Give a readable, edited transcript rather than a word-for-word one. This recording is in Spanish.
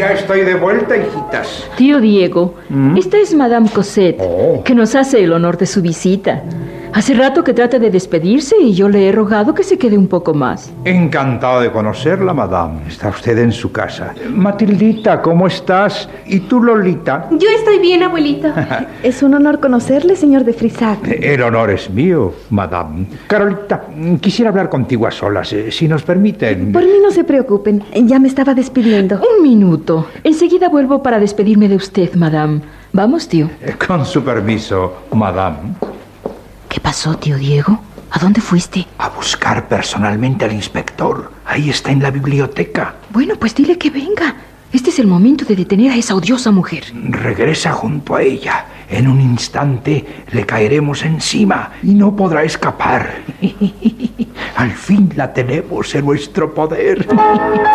Ya estoy de vuelta, hijitas. Tío Diego, esta es Madame Cosette, que nos hace el honor de su visita. Hace rato que trata de despedirse y yo le he rogado que se quede un poco más. Encantado de conocerla, madame. Está usted en su casa. Matildita, ¿cómo estás? ¿Y tú, Lolita? Yo estoy bien, abuelita. Es un honor conocerle, señor de Frisac. El honor es mío, madame. Carolita, quisiera hablar contigo a solas, si nos permiten. Por mí no se preocupen, ya me estaba despidiendo. Un minuto. Enseguida vuelvo para despedirme de usted, madame. Vamos, tío. Con su permiso, madame. ¿Qué pasó, tío Diego? ¿A dónde fuiste? A buscar personalmente al inspector. Ahí está en la biblioteca. Bueno, pues dile que venga. Este es el momento de detener a esa odiosa mujer. Regresa junto a ella. En un instante le caeremos encima y no podrá escapar. Al fin la tenemos en nuestro poder.